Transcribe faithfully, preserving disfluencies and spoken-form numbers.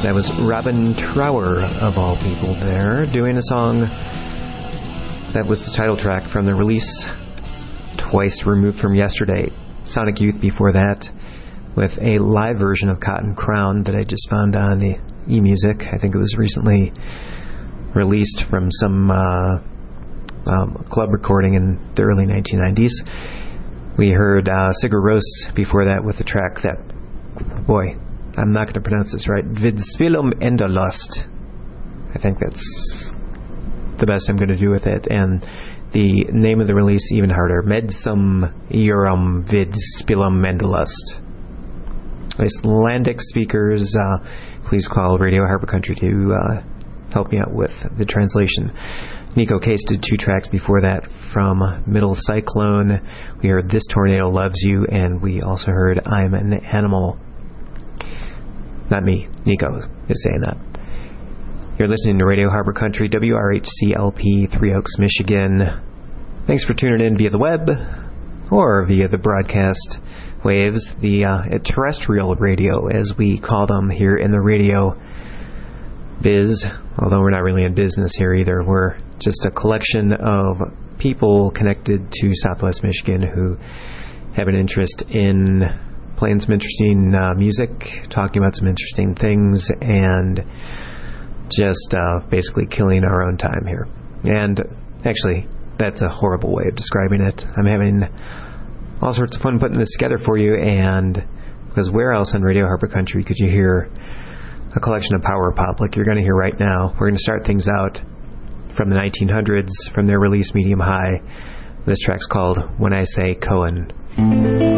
That was Robin Trower, of all people there, doing a song that was the title track from the release Twice Removed from Yesterday. Sonic Youth before that, with a live version of Cotton Crown that I just found on eMusic. I think it was recently released from some uh, um, club recording in the early nineteen nineties. We heard uh, Sigur Rós before that with the track that, boy, I'm not going to pronounce this right, Vidspilum Endalust. I think that's the best I'm going to do with it. And the name of the release, even harder, Medsum Eurum Vidspilum Endalust. Icelandic speakers, uh, please call Radio Harbor Country to uh, help me out with the translation. Nico Case did two tracks before that from Middle Cyclone. We heard This Tornado Loves You, and we also heard I'm an Animal. Not me, Nico is saying that. You're listening to Radio Harbor Country, W R H C L P, Three Oaks, Michigan. Thanks for tuning in via the web or via the broadcast waves, the uh, terrestrial radio, as we call them here in the radio biz, although we're not really in business here either. We're just a collection of people connected to Southwest Michigan who have an interest in playing some interesting uh, music, talking about some interesting things, and just uh, basically killing our own time here. And actually, that's a horrible way of describing it. I'm having all sorts of fun putting this together for you, and because where else on Radio Harbor Country could you hear a collection of power pop like you're going to hear right now? We're going to start things out from the nineteen hundreds, from their release Medium High. This track's called When I Say Cohen.